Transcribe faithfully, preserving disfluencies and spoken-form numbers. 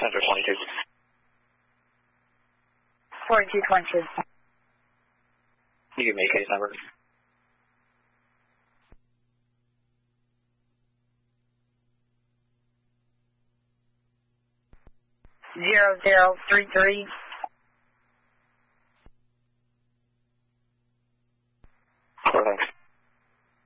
Center twenty-two. forty-two twenty-two. You give me a case number. Zero zero three three. Four, thanks.